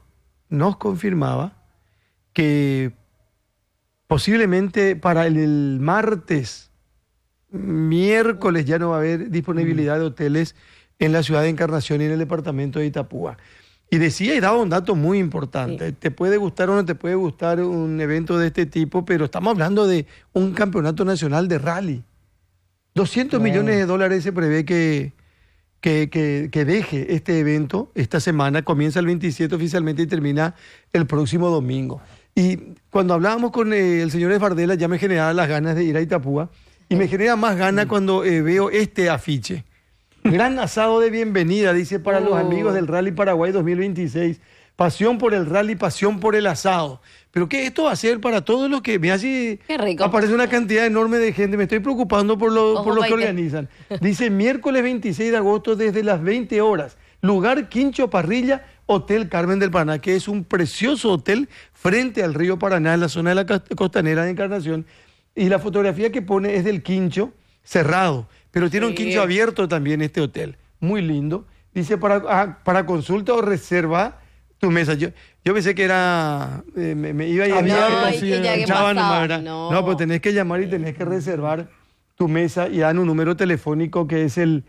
que posiblemente para el martes, miércoles ya no va a haber disponibilidad de hoteles en la ciudad de Encarnación y en el departamento de Itapúa. Y decía y daba un dato muy importante. Sí. Te puede gustar o no te puede gustar un evento de este tipo, pero estamos hablando de un campeonato nacional de rally. 200 millones de dólares se prevé que deje este evento esta semana. Comienza el 27 oficialmente y termina el próximo domingo. Y cuando hablábamos con el señor Esbardela ya me generaban las ganas de ir a Itapúa. Y me genera más ganas cuando veo este afiche. Gran asado de bienvenida, dice, para los amigos del Rally Paraguay 2026. Pasión por el rally, pasión por el asado. Pero ¿qué esto va a ser para todos los que... Mira si aparece una cantidad enorme de gente. Me estoy preocupando por los que organizan. Dice, miércoles 26 de agosto desde las 20 horas. Lugar Quincho Parrilla, Hotel Carmen del Paraná, que es un precioso hotel frente al río Paraná, en la zona de la costanera de Encarnación. Y la fotografía que pone es del quincho cerrado, pero tiene un quincho abierto también este hotel. Muy lindo. Dice, para consulta o reserva tu mesa. Yo pensé que era... me iba a llamar. No, pues tenés que llamar y tenés que reservar tu mesa y dan un número telefónico que es el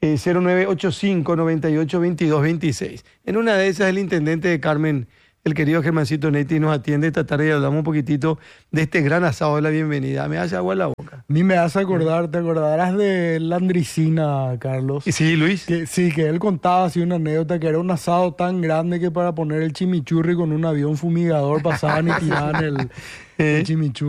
0985-982226. En una de esas el intendente de Carmen, el querido Germancito Netti, nos atiende esta tarde y hablamos un poquitito de este gran asado de la bienvenida. Me hace agua en la boca. A mí me hace acordar, te acordarás de Landricina, Carlos. Sí, Luis. Que él contaba así una anécdota que era un asado tan grande que para poner el chimichurri con un avión fumigador pasaban y tiraban el chimichurri.